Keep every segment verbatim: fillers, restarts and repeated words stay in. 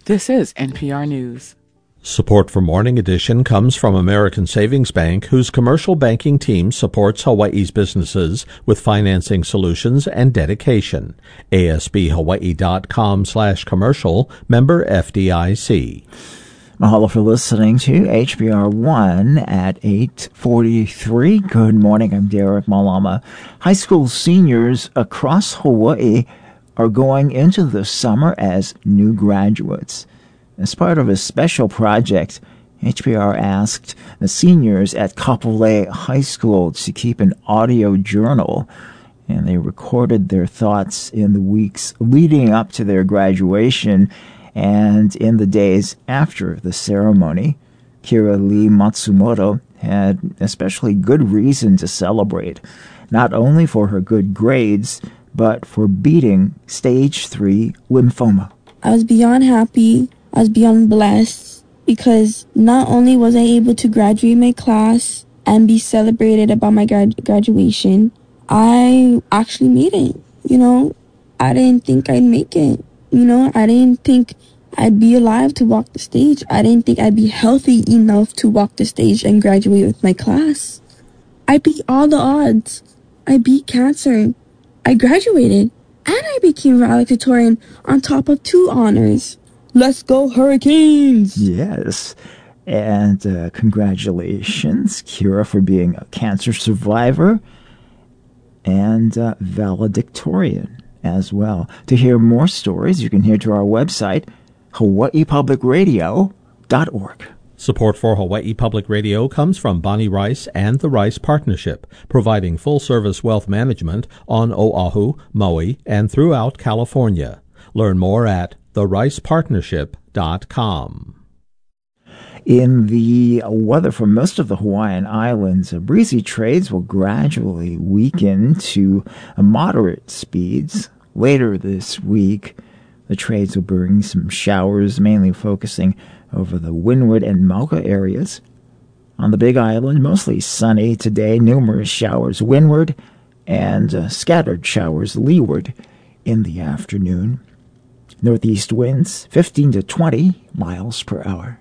This is N P R News. Support for Morning Edition comes from American Savings Bank, whose commercial banking team supports Hawaii's businesses with financing solutions and dedication. A S B Hawaii dot com slash commercial, member F D I C. Mahalo for listening to H B R one at eight forty-three. Good morning, I'm Derek Malama. High school seniors across Hawaii are going into the summer as new graduates. As part of a special project, H B R asked the seniors at Kapolei High School to keep an audio journal, and they recorded their thoughts in the weeks leading up to their graduation and in the days after the ceremony. Kira Lee Matsumoto had especially good reason to celebrate, not only for her good grades, but for beating stage three lymphoma. I was beyond happy. I was beyond blessed because not only was I able to graduate my class and be celebrated about my grad- graduation, I actually made it. You know, I didn't think I'd make it. You know, I didn't think I'd be alive to walk the stage. I didn't think I'd be healthy enough to walk the stage and graduate with my class. I beat all the odds. I beat cancer. I graduated. And I became valedictorian on top of two honors. Let's go Hurricanes! Yes. And uh, congratulations, Kira, for being a cancer survivor and uh, valedictorian as well. To hear more stories, you can head to our website, hawaii public radio dot org. Support for Hawaii Public Radio comes from Bonnie Rice and the Rice Partnership, providing full-service wealth management on Oahu, Maui, and throughout California. Learn more at the rice partnership dot com. In the weather for most of the Hawaiian Islands, breezy trades will gradually weaken to moderate speeds. Later this week, the trades will bring some showers, mainly focusing over the Windward and Mauka areas. On the Big Island, mostly sunny today, numerous showers windward and uh, scattered showers leeward in the afternoon. Northeast winds fifteen to twenty miles per hour.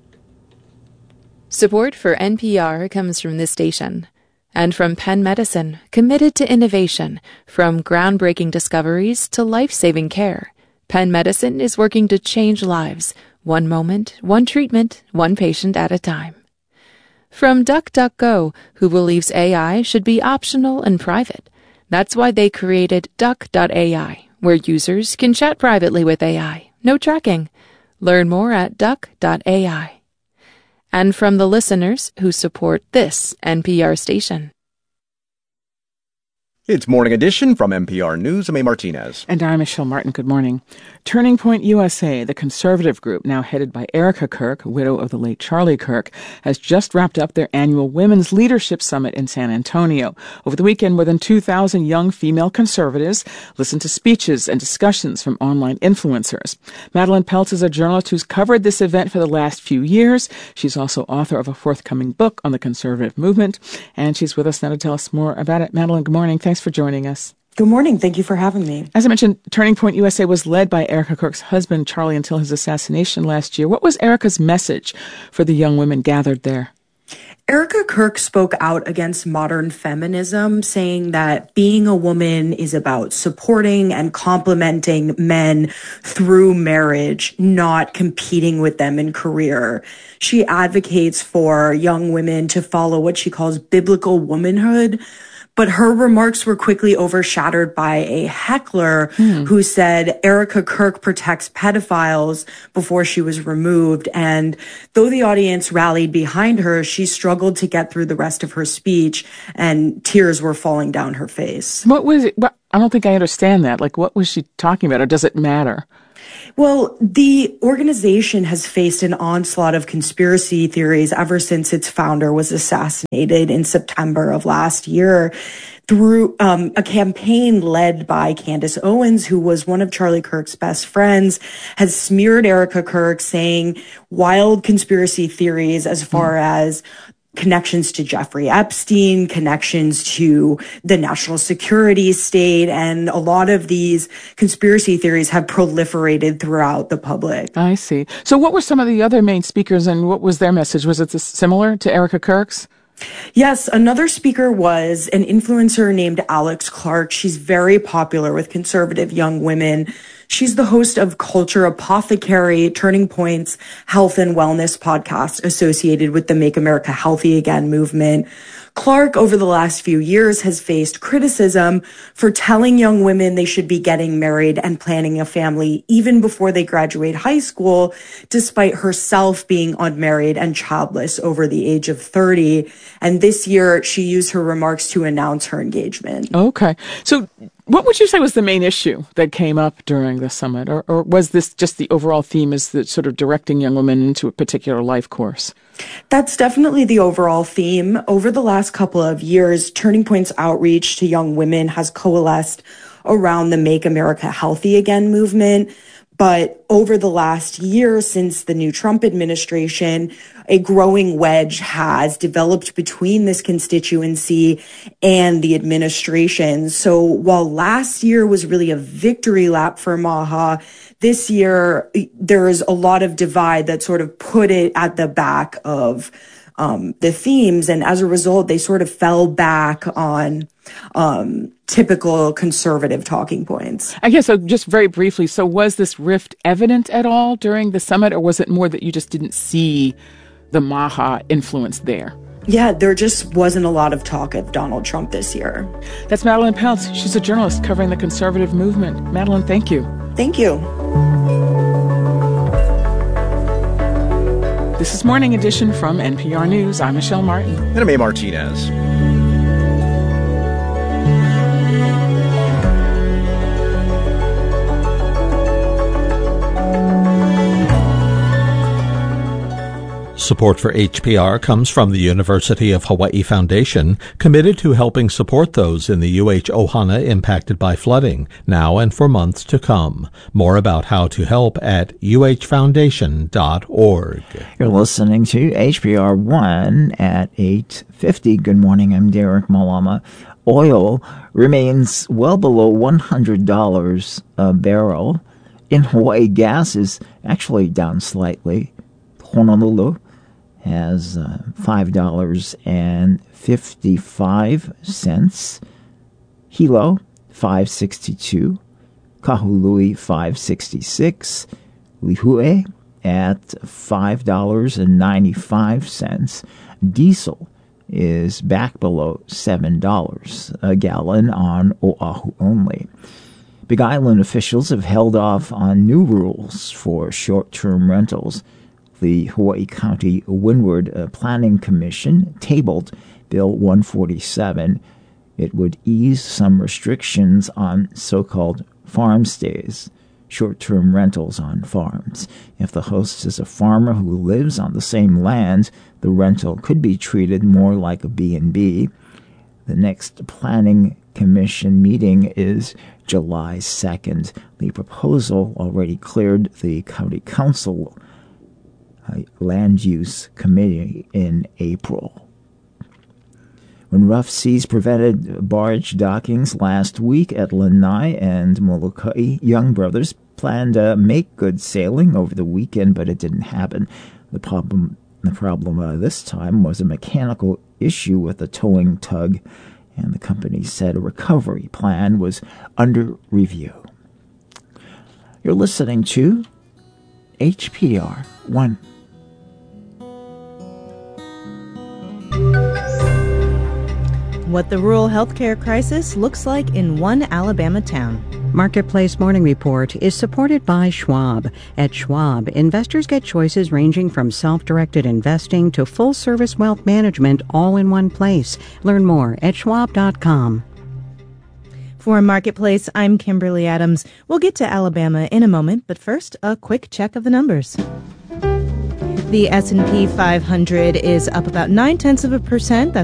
Support for N P R comes from this station and from Penn Medicine, committed to innovation, from groundbreaking discoveries to life-saving care. Penn Medicine is working to change lives, one moment, one treatment, one patient at a time. From DuckDuckGo, who believes A I should be optional and private. That's why they created Duck dot A I, where users can chat privately with A I. No tracking. Learn more at Duck dot A I. And from the listeners who support this N P R station. It's Morning Edition from N P R News. I'm A. Martinez. And I'm Michelle Martin. Good morning. Turning Point U S A, the conservative group now headed by Erica Kirk, widow of the late Charlie Kirk, has just wrapped up their annual Women's Leadership Summit in San Antonio. Over the weekend, more than two thousand young female conservatives listened to speeches and discussions from online influencers. Madeline Peltz is a journalist who's covered this event for the last few years. She's also author of a forthcoming book on the conservative movement, and she's with us now to tell us more about it. Madeline, good morning. Thanks for joining us. Good morning. Thank you for having me. As I mentioned, Turning Point U S A was led by Erica Kirk's husband, Charlie, until his assassination last year. What was Erica's message for the young women gathered there? Erica Kirk spoke out against modern feminism, saying that being a woman is about supporting and complementing men through marriage, not competing with them in career. She advocates for young women to follow what she calls biblical womanhood. But her remarks were quickly overshadowed by a heckler hmm. who said Erica Kirk protects pedophiles before she was removed. And though the audience rallied behind her, she struggled to get through the rest of her speech, and tears were falling down her face. What was it? What, I don't think I understand that. Like, what was she talking about, or does it matter? Well, the organization has faced an onslaught of conspiracy theories ever since its founder was assassinated in September of last year through um, a campaign led by Candace Owens, who was one of Charlie Kirk's best friends, has smeared Erica Kirk, saying wild conspiracy theories as far mm. as connections to Jeffrey Epstein, connections to the national security state, and a lot of these conspiracy theories have proliferated throughout the public. I see. So what were some of the other main speakers, and what was their message? Was it similar to Erica Kirk's? Yes, another speaker was an influencer named Alex Clark. She's very popular with conservative young women. She's the host of Culture Apothecary, Turning Point's health and wellness podcast associated with the Make America Healthy Again movement. Clark, over the last few years, has faced criticism for telling young women they should be getting married and planning a family even before they graduate high school, despite herself being unmarried and childless over the age of thirty. And this year, she used her remarks to announce her engagement. Okay. So what would you say was the main issue that came up during the summit? Or, or was this just the overall theme as the sort of directing young women into a particular life course? That's definitely the overall theme. Over the last couple of years, Turning Point's outreach to young women has coalesced around the Make America Healthy Again movement. But over the last year, since the new Trump administration, a growing wedge has developed between this constituency and the administration. So while last year was really a victory lap for MAHA, this year there is a lot of divide that sort of put it at the back of um, the themes. And as a result, they sort of fell back on um, typical conservative talking points. I guess so. Just very briefly. So was this rift evident at all during the summit, or was it more that you just didn't see the MAHA influence there? Yeah, there just wasn't a lot of talk of Donald Trump this year. That's Madeline Peltz. She's a journalist covering the conservative movement. Madeline, thank you. Thank you. This is Morning Edition from N P R News. I'm Michelle Martin. And I'm A. Martinez. Support for H P R comes from the University of Hawaii Foundation, committed to helping support those in the U H Ohana impacted by flooding, now and for months to come. More about how to help at u h foundation dot org. You're listening to H P R one at eight fifty. Good morning, I'm Derek Malama. Oil remains well below one hundred dollars a barrel. In Hawaii, gas is actually down slightly. Honolulu has uh, five dollars and fifty-five cents. Hilo, five sixty-two. Kahului, five sixty-six. Lihue at five dollars and ninety-five cents. Diesel is back below seven dollars a gallon on Oahu only. Big Island officials have held off on new rules for short-term rentals. The Hawaii County Windward uh, Planning Commission tabled Bill one forty-seven. It would ease some restrictions on so-called farm stays, short-term rentals on farms. If the host is a farmer who lives on the same land, the rental could be treated more like a B and B. The next Planning Commission meeting is July second. The proposal already cleared the County Council Land Use Committee in April. When rough seas prevented barge dockings last week at Lanai and Molokai, Young Brothers planned to make good sailing over the weekend, but it didn't happen. The problem, the problem uh, this time was a mechanical issue with the towing tug, and the company said a recovery plan was under review. You're listening to H P R one. What the rural healthcare crisis looks like in one Alabama town. Marketplace Morning Report is supported by Schwab. At Schwab, investors get choices ranging from self-directed investing to full-service wealth management all in one place. Learn more at schwab dot com. For Marketplace, I'm Kimberly Adams. We'll get to Alabama in a moment, but first, a quick check of the numbers. The S and P five hundred is up about nine tenths of a percent. That's